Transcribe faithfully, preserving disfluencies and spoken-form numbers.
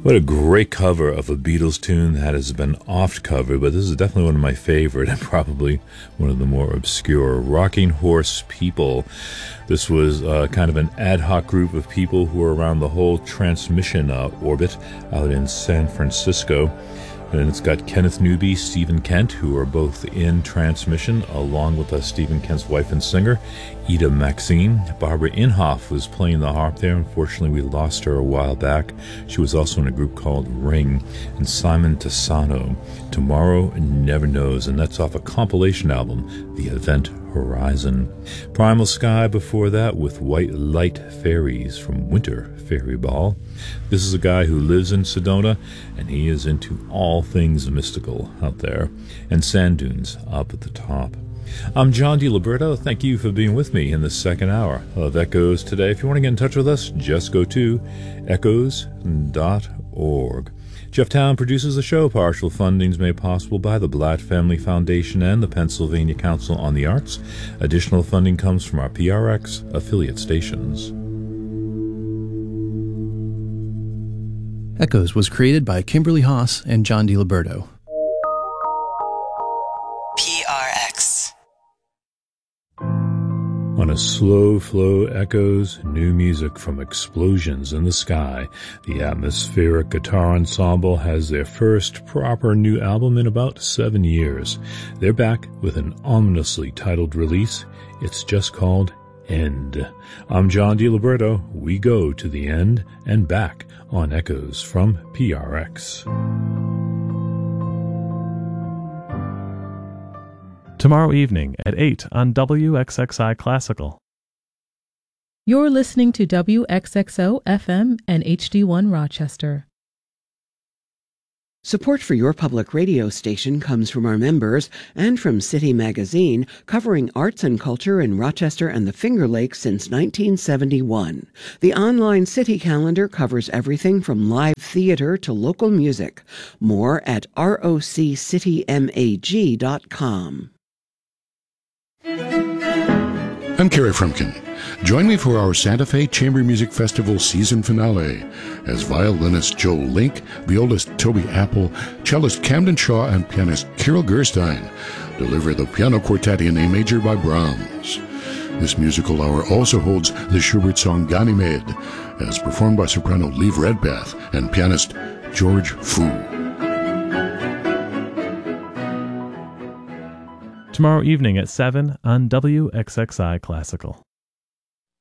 What a great cover of a Beatles tune that has been oft covered, but this is definitely one of my favorite and probably one of the more obscure. Rocking Horse People. This was uh, kind of an ad hoc group of people who were around the whole transmission uh, orbit out in San Francisco. And it's got Kenneth Newby, Stephen Kent, who are both in Transmission, along with uh, Stephen Kent's wife and singer, Ida Maxine. Barbara Inhofe was playing the harp there. Unfortunately, we lost her a while back. She was also in a group called Ring. And Simon Tassano, Tomorrow Never Knows, and that's off a compilation album, The Event Horizon. Primal Sky before that with White Light Fairies from Winter Fairy Ball. This is a guy who lives in Sedona, and he is into all things mystical out there. And Sand Dunes up at the top. I'm John DiLiberto. Thank you for being with me in the second hour of Echoes today. If you want to get in touch with us, just go to echoes dot org. Jeff Town produces the show. Partial funding is made possible by the Blatt Family Foundation and the Pennsylvania Council on the Arts. Additional funding comes from our P R X affiliate stations. Echoes was created by Kimberly Haas and John DiLiberto. P R X. On a slow flow echoes, new music from Explosions in the Sky. The atmospheric guitar ensemble has their first proper new album in about seven years. They're back with an ominously titled release. It's just called End. I'm John DiLiberto. We go to the end and back on Echoes from P R X. Tomorrow evening at eight on W X X I Classical. You're listening to W X X O F M and H D one Rochester. Support for your public radio station comes from our members and from City Magazine, covering arts and culture in Rochester and the Finger Lakes since nineteen seventy-one. The online City calendar covers everything from live theater to local music. More at roc city mag dot com. I'm Kerry Frumkin. Join me for our Santa Fe Chamber Music Festival season finale as violinist Joe Link, violist Toby Apple, cellist Camden Shaw, and pianist Carol Gerstein deliver the piano quartet in A major by Brahms. This musical hour also holds the Schubert song Ganymede, as performed by soprano Liv Redpath and pianist George Fu. Tomorrow evening at seven on W X X I Classical.